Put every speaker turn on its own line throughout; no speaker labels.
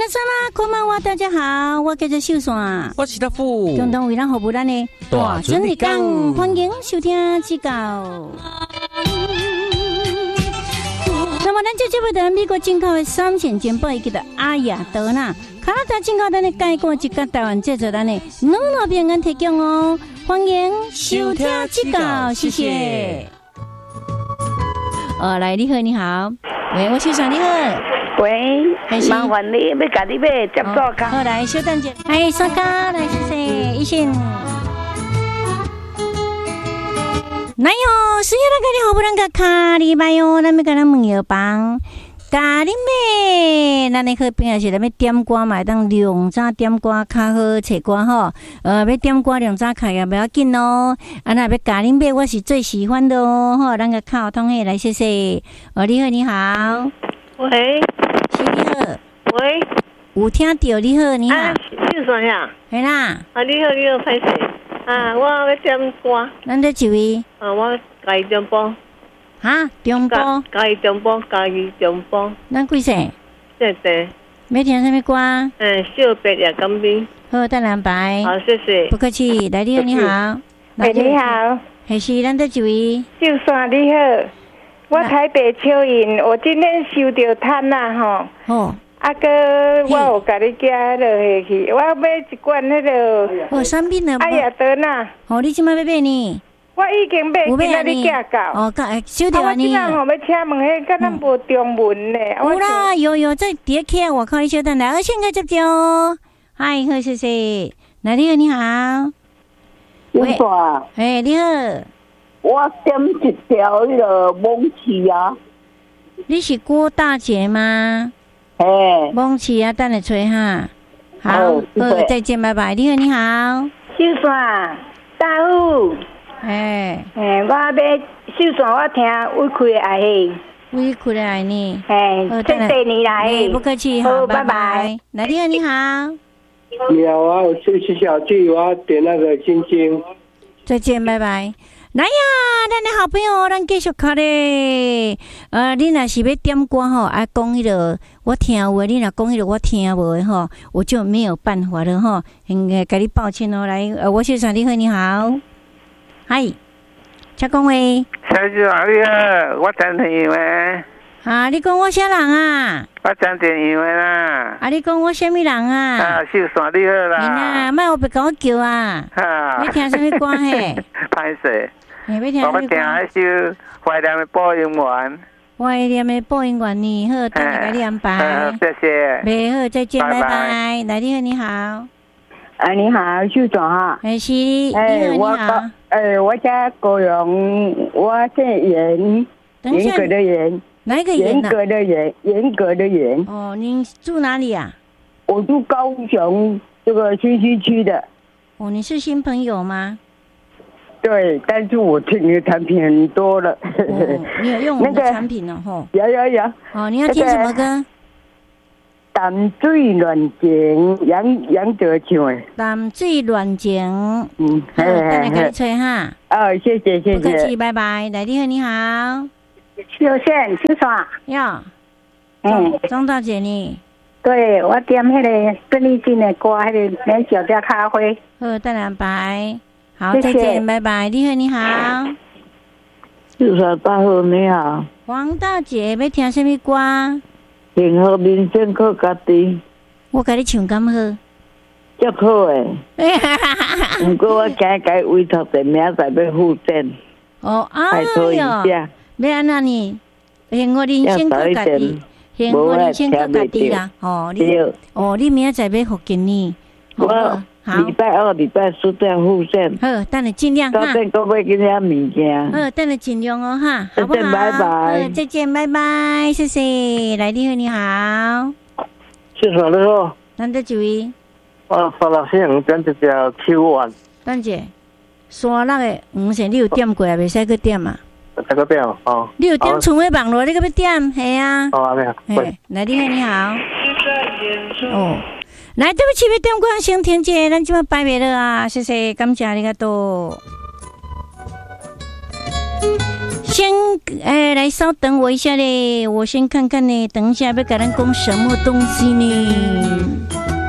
皆様こんばんは，大家好，我叫做秀山，
我是大富，
共同为咱服务咱的
大
准日讲，欢迎收听指教。那么，咱这节目在美国进口的3线煎包，伊叫做阿雅德纳，加拿大进口咱的介锅一甲台湾制作咱的软糯饼干提供哦，欢迎收听指教，谢谢。来，你好，你好，喂，我秀山，你好。
喂，麻烦你要甲你要接座卡。
好，来，小等者，哎，刷卡，来，谢谢，一线。来哟，是要咱家己好不咱个卡哩吧哟，咱要甲咱问药房，咖喱妹，咱的好朋友是咱要点歌嘛，当量早点歌较好找歌吼。要点歌量早开也不要紧哦。啊，那要咖喱妹，我是最喜欢的哦。吼，咱个靠通嘿，来谢谢。你好，你好。
喂。
是你好，
喂，
有听到你好，你好，
秀山呀，
系啦，
你好，歹势，我要点歌，
咱在一位，
我家己中部，
中部，
家己中部，
咱几岁？
对，
要听什么歌？
小白也干冰，
好，等两排，
好，谢谢，
不客气，来你好，你好，
你好，
还是咱在一位，
秀山你好。我台北蚯蚓，我今天收到摊啦吼。
哦。
我有甲你寄迄落下去，我要买一罐迄落。
产品呢？
哎呀，得呐。
你即摆要买呢？
我已经买，今仔日寄到。
收到啊你。
我今仔吼要请问，迄敢若无中文呢？
有啦，有，在伫客外口，你稍等来，现在接接哦。嗨，好，谢谢。来，你好，你好。
你好。
你好。
我点一条那个蒙奇啊。
你是郭大姐吗？蒙奇啊，等下吹哈。好，再见，拜拜。你好，你好。
秀山，大夫。我要秀山，我听委屈的爱你。
委屈的爱你。
这第年来。
不客气，好，拜拜。来，你好，你好。
你好啊，我是小聚，我要点那个星星。
再见，拜拜。来呀，咱的好朋友，咱继续卡咧。你若是要点歌吼，讲迄个我听有诶，你若讲迄个我听无诶吼，我就没有办法了吼。甲你抱歉哦，来，我秀山你好，你好，嗨，请讲话。
小姐你好，我陈天话。
你讲我啥人啊？
我陈天话啦。
你讲我啥物人啊？
秀山你好啦。
你呐，莫有别甲我叫啊。要听什么歌嘿？
歹势。
要听什么歌？
我听迄首怀念的播音员。
怀念的播音员呢？好，等下甲你安排。
谢谢。
袂好，再见，拜拜。来，你好，你好。
你好，秀长哈。
是，你好，你好。
我家高雄，我姓严，严格的严。
哪一个严？
严格的严。
您住哪里啊？
我住高雄这个新西区的。
你是新朋友吗？
对，但是我听你的产品很多了。
你有用我们的产品了吼？
有。
你要听什么歌？
淡水恋情，杨德唱的。
淡水恋情。等下给你吹哈。
谢谢。
不客气，拜拜。来，你好，你好。
秀山。
呀。张大姐呢？
对，我点迄个邓丽君的歌，迄个免小家咖啡。
好，等下拜。好，再见，拜拜。你好，你好。
秀山大好，你好。
黄大姐要听什么歌？
幸福人生靠家己。
我甲你唱敢好？
足好诶。不过我今日委托的明仔要复诊。拜托一下。
要安那呢？幸福人生靠家己。幸福人生靠家己啦。你明仔载要复诊呢？好，
礼拜2、礼拜4再复诊。
好，等你尽量哈。
到阵我买几样物件。
好，等你尽量哦哈，好不好？
拜拜。
再见，拜拜，谢谢。来，你好，你好。
秀山你好。
咱在一位。
沙拉线点一条秋丸。
等者，沙拉的黄线你有点过啊？袂使去点啊？
再个点哦。
你有点春威网络，你个要点？系啊。
安尼啊。
来，你好，你好。来，对不起，要点歌先停者，咱即摆摆袂了啊！谢谢，感谢你个多。 先来稍等我一下嘞，我先看看呢，等一下要给咱讲什么东西呢？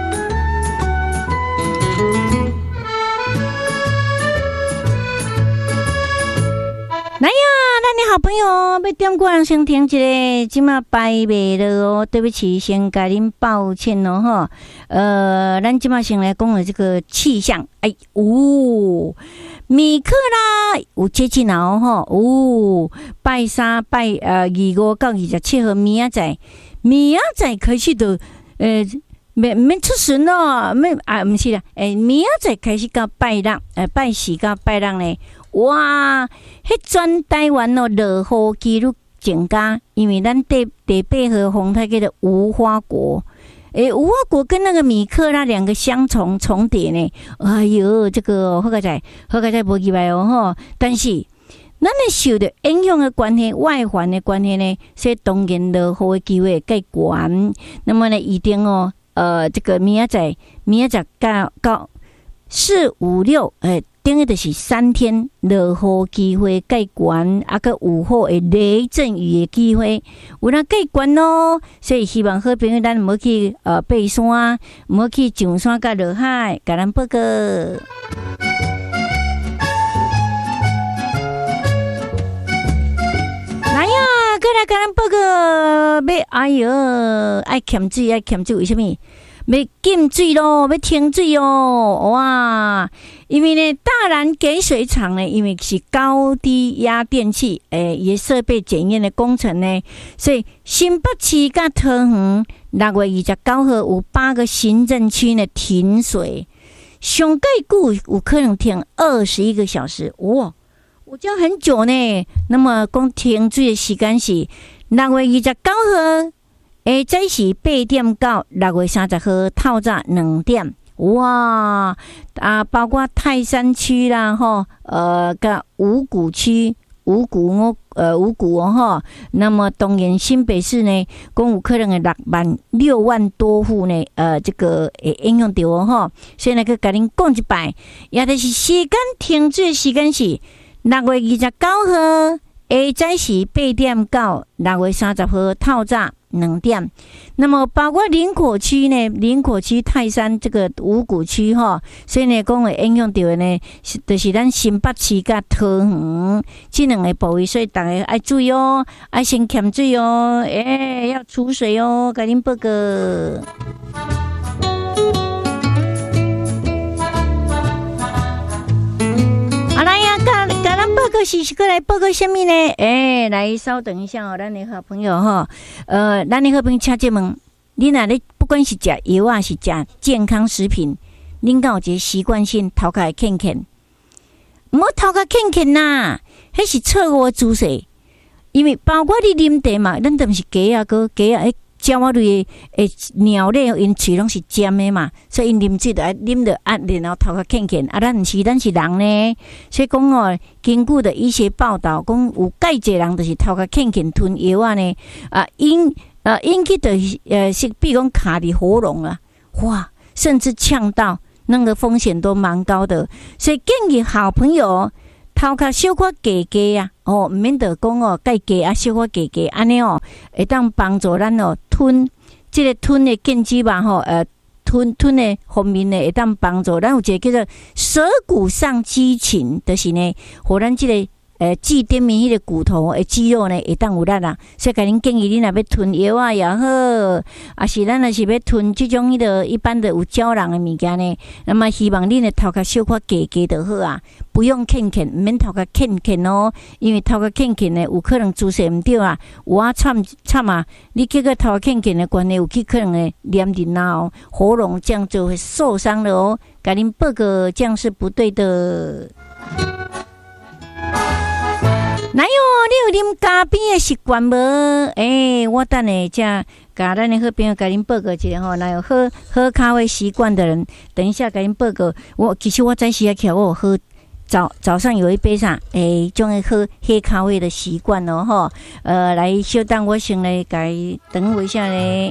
来呀，咱的好朋友要点歌，先听一个，今嘛摆袂了哦，对不起，先甲恁抱歉哦哈。咱今嘛先来讲的这个气象，米克拉有接近了哦，拜三拜25到27号明仔载开始就免出巡咯，不是啦，明仔载开始到拜六，拜四到拜六呢。哇！迄全台湾哦，落雨几率增加，因为咱第8号风台叫做无花果，无花果跟那个米克拉两个相重叠呢。哎呦，这个好个在无意外哦吼。但是咱咧受到影响的关系、外环的关系呢，所以当然落雨的机会会较悬。那么呢，一定哦，这个明仔载到4、5、6，等于就是3天落雨机会较悬，个有雨的雷阵雨的机会有那较悬咯。所以希望好朋友咱唔好去爬山，唔好去上山甲落海，甲咱报告。来呀，过来甲咱报告，哎呦，爱欠水，为什么？要禁水咯，要停水哦！哇，因为呢，大兰给水厂呢，因为是高低压电器，也设备检验的工程呢，所以新北市甲桃园6月29号有8个行政区呢停水，上盖久有可能停21个小时，哇，我这样很久呢。那么讲停水的时间是6月29号。早是8点到6月30号透早2点，哇包括泰山区啦甲五股区五股哦哈，那么当然新北市呢，讲有可能的6万多户呢，这个会影响到哦哈，所以呢，去甲恁讲一摆，也就是时间停水的时间是6月29号，早是8点到6月30号透早2点，那么包括林口区呢，林口区泰山这个五股区哈，所以呢，讲会影响到的呢，就是咱新北市甲桃园这两个部位，所以大家爱注意哦，爱先欠水哦，要储水哦，甲恁报告。来呀，甲咱报告是过来报告什么呢？来稍等一下哦，咱的好朋友哈，咱的好朋友请这问，你若咧不管是食药啊，是食健康食品，恁敢有一个习惯性头壳会欠欠？唔好头壳欠欠呐，迄是错误的姿势，因为包括你啉茶嘛，咱都毋是鸡啊，鸟类的鸟类，因喙拢是尖的嘛，所以因啉水就爱啉着然后头壳欠欠。咱是人呢，所以讲哦，根据的医学报道，讲有介济人就是头壳欠欠吞药啊呢，引起的是比如讲卡伫喉咙啊，哇，甚至呛到，那个风险都蛮高的。所以建议好朋友头壳小可低啊，毋免得讲哦，介低啊，小可低安尼哦，会当帮助咱哦吞这个吞的根基吧吼，吞的方面呢，会当帮助咱有一个叫做舌骨上肌群，就是呢，互咱这个肌顶面迄个骨头的肌肉呢，会当有力啦。所以甲恁建议，你若要吞药啊也好，啊是咱若是要吞这种迄个一般的有胶囊的物件呢，那么希望恁的头壳小可低就好啊，不用欠欠，唔免头壳欠哦，因为头壳欠呢，有可能姿势唔对啊，有啊惨啊，你这个头壳欠的关系，有可能会黏人啊，喉咙这样就会受伤了哦。甲恁报告，这样是不对的。哪有？你有啉咖啡的习惯无？我等下才甲咱的好朋友甲恁报告一下吼。哪有喝咖啡习惯的人，等一下甲恁报告。其实我早时起来，我有喝早上有一杯啥？种的喝黑咖啡的习惯哦吼。来，稍等我先来甲等我一下嘞。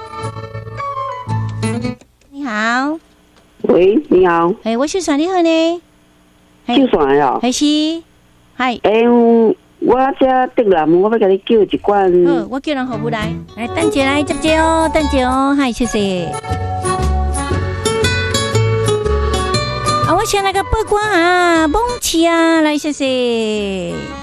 你好。
喂，你好。
我是啥？你好呢？
就算呀。
还是？嗨，
我这得啦，我要给你叫一罐。
好，我叫人服务来等一来接接哦，等一哦，嗨，谢谢。我先来个八卦啊，蒙奇啊，来谢谢。